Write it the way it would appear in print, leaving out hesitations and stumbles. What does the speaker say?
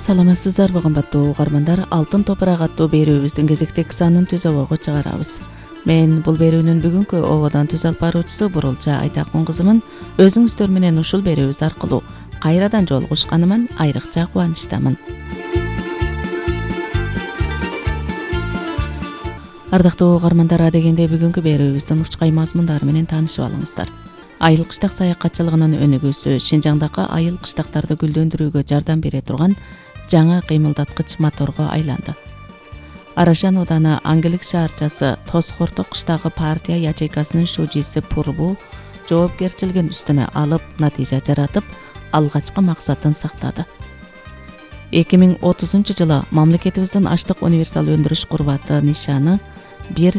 Саламатсыздарбы кымбаттуу угармандар, Алтын топурак аттуу берүүбүздүн кезектеги санын түз обого чыгарабыз. Мен бул берүүнүн бүгүнкү ободон түз алып баруучусу Бурулча Айтакун кызымын. Өзүңүздөр менен ушул берүүбүз аркылуу кайрадан жолугушканыман айрыкча кубанычтамын. Ардактуу угармандар, адегенде бүгүнкү берүүбүздүн учкай мазмундары менен таанышып алыңыздар. Айыл кыштак саякатчылыгынын өнүгүүсү Шинжаңдагы айыл кыштактарды гүлдөндүрүүгө жардам бере турган жаңы кыймылдаткыч моторго айланды. Арашан ооданы Аңгилик шаарчасы Тосхорто кыштагы партия ячейкасынын шужиси Пурбу жоопкерчилигин үстүнө алып, натыйжа жаратып, алгачкы максатын сактады. 2030 жылы мамлекетибиздин аштык универсал өндүрүш курбаты нишаны 1